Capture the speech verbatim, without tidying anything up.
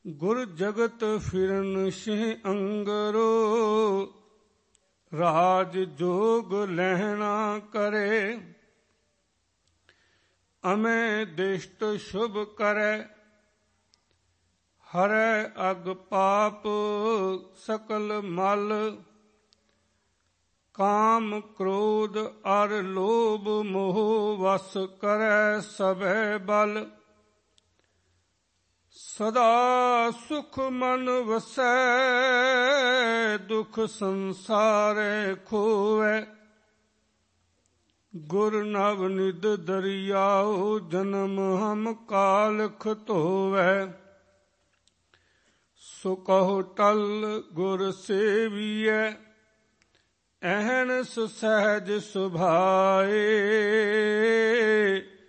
ਗੁਰ ਜਗਤ ਫਿਰਨ ਸਿਹ ਅੰਗਰੋ, ਰਾਜ ਜੋਗ ਲਹਿਣਾ ਕਰੇ। ਅਮੈ ਦਿਸ਼ਟ ਸ਼ੁਭ ਕਰੈ, ਹਰੈ ਅਗ ਪਾਪ ਸਕਲ ਮਲ। ਕਾਮ ਕ੍ਰੋਧ ਅਰ ਲੋਭ ਮੋਹ ਵਸ ਕਰੈ ਸਭੈ ਬਲ। ਸਦਾ ਸੁਖ ਮਨ ਵਸੈ, ਦੁਖ ਸੰਸਾਰੈ ਖੋਵੈ। ਗੁਰ ਨਵ ਨਿਧ ਦਰਿਆਉ, ਜਨਮ ਹਮ ਕਾਲਖ ਧੋਵੈ। ਸੋ ਕਹੋ ਟਲ ਗੁਰ ਸੇਵੀਐ, ਅਹਨਿਸ ਸਹਿਜ ਸੁਭਾਏ।